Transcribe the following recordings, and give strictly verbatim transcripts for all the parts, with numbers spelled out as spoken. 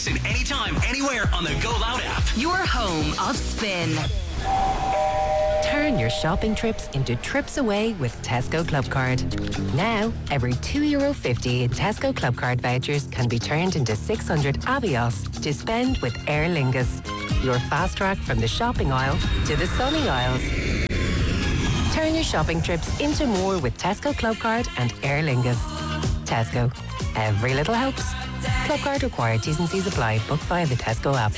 Listen anytime, anywhere on the Go Loud app. Your home of spin. Turn your shopping trips into trips away with Tesco Clubcard. Now, every two euro fifty in Tesco Clubcard vouchers can be turned into six hundred Avios to spend with Aer Lingus. Your fast track from the shopping aisle to the sunny aisles. Turn your shopping trips into more with Tesco Clubcard and Aer Lingus. Tesco. Every little helps. Clubcard required. T's and C's apply. Book via the Tesco app.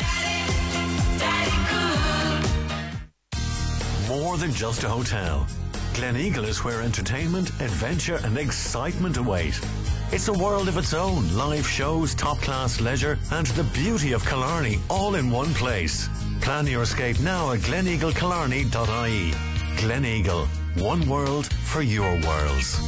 More than just a hotel. Gleneagle is where entertainment, adventure and excitement await. It's a world of its own. Live shows, top-class leisure and the beauty of Killarney all in one place. Plan your escape now at gleneagle killarney dot I E. Gleneagle. One world for your worlds.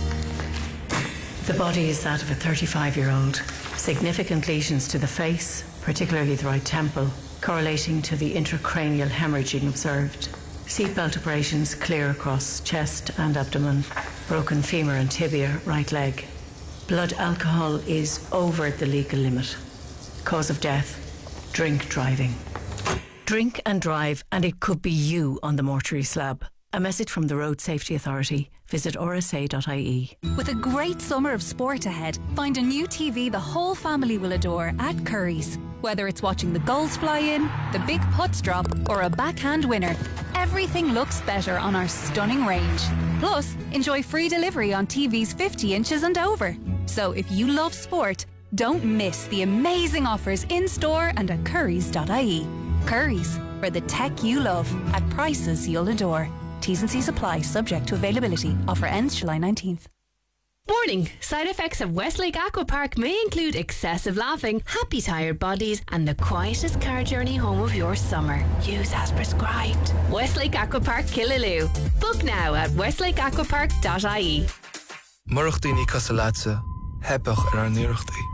The body is that of a thirty-five-year-old. Significant lesions to the face, particularly the right temple, correlating to the intracranial hemorrhaging observed. Seatbelt abrasions clear across chest and abdomen. Broken femur and tibia, right leg. Blood alcohol is over the legal limit. Cause of death, drink driving. Drink and drive, and it could be you on the mortuary slab. A message from the Road Safety Authority. Visit R S A dot I E. With a great summer of sport ahead, find a new T V the whole family will adore at Curry's. Whether it's watching the goals fly in, the big putts drop, or a backhand winner, everything looks better on our stunning range. Plus, enjoy free delivery on T Vs fifty inches and over. So if you love sport, don't miss the amazing offers in-store and at currys dot I E. Curry's, for the tech you love, at prices you'll adore. T's and C's apply, subject to availability. Offer ends July nineteenth. Warning! Side effects of Westlake Aqua Park may include excessive laughing, happy tired bodies, and the quietest car journey home of your summer. Use as prescribed. Westlake Aqua Park Killaloe. Book now at westlake aqua park dot I E. Murchtini Casalatza, Hebach Ranirchti.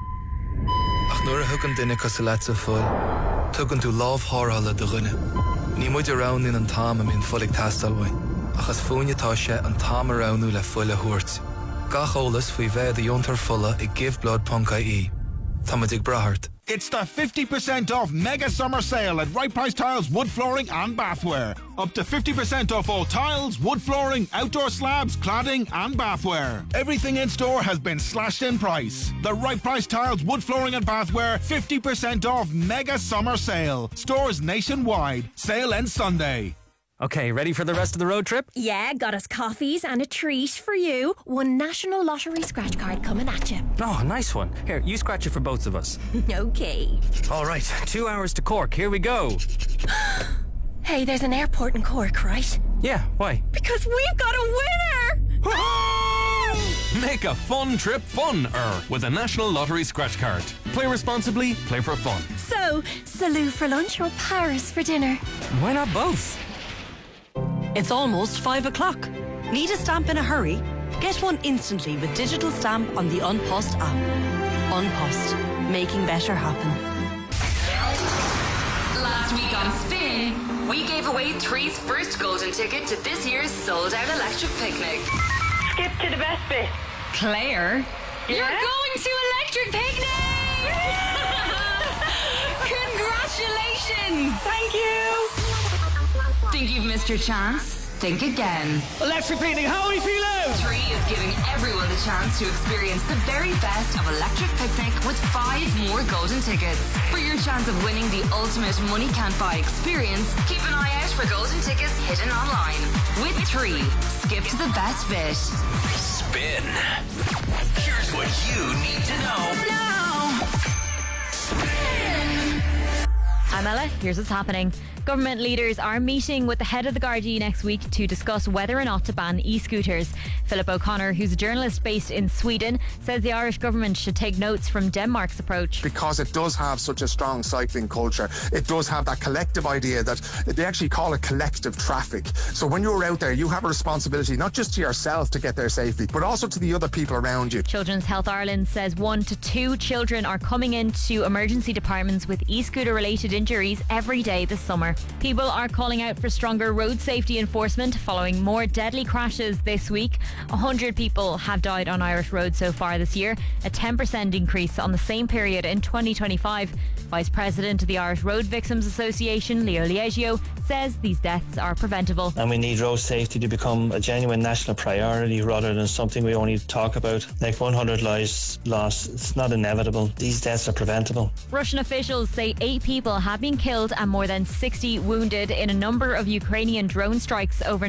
Ach nur hugan dine Casalatza full. Tugan to love horhala de rinne. Ní muid around in an tam am in fullig tastalwain. Ach as fúne tá sé an tam around u le fulle húrt. Gach ólas fui ve the yontar fulla I give blood ponca e. Tamadig brahart. It's the fifty percent off mega summer sale at Right Price Tiles, wood flooring and bathware. Up to fifty percent off all tiles, wood flooring, outdoor slabs, cladding and bathware. Everything in store has been slashed in price. The Right Price Tiles, wood flooring and bathware, fifty percent off mega summer sale. Stores nationwide. Sale ends Sunday. Okay, ready for the rest of the road trip? Yeah, got us coffees and a treat for you. One National Lottery scratch card coming at you. Oh, nice one. Here, you scratch it for both of us. Okay. All right, two hours to Cork. Here we go. Hey, there's an airport in Cork, right? Yeah, why? Because we've got a winner! Make a fun trip fun-er with a National Lottery scratch card. Play responsibly, play for fun. So, Salou for lunch or Paris for dinner? Why not both? It's almost five o'clock. Need a stamp in a hurry? Get one instantly with digital stamp on the Unpost app. Unpost, making better happen. Last week on Spin, we gave away Three's first golden ticket to this year's sold-out electric picnic. Skip to the best bit. Claire, yeah? You're going to electric picnic! Congratulations! Thank you! Think you've missed your chance? Think again. Electric picnic, how are we feeling? Three is giving everyone the chance to experience the very best of electric picnic with five more golden tickets. For your chance of winning the ultimate money can't buy experience, keep an eye out for golden tickets hidden online. With Three, skip to the best bit. Spin. Here's what you need to know now. Spin. I'm Ella. Here's what's happening. Government leaders are meeting with the head of the Gardaí next week to discuss whether or not to ban e-scooters. Philip O'Connor, who's a journalist based in Sweden, says the Irish government should take notes from Denmark's approach. Because it does have such a strong cycling culture, it does have that collective idea that they actually call it collective traffic. So when you're out there, you have a responsibility not just to yourself to get there safely, but also to the other people around you. Children's Health Ireland says one to two children are coming into emergency departments with e-scooter related injuries every day this summer. People are calling out for stronger road safety enforcement following more deadly crashes this week. one hundred people have died on Irish roads so far this year, a ten percent increase on the same period in twenty twenty-five. Vice President of the Irish Road Victims Association, Leo Liegio, says these deaths are preventable. And we need road safety to become a genuine national priority rather than something we only talk about. Like one hundred lives lost, it's not inevitable. These deaths are preventable. Russian officials say eight people have been killed and more than sixty wounded in a number of Ukrainian drone strikes over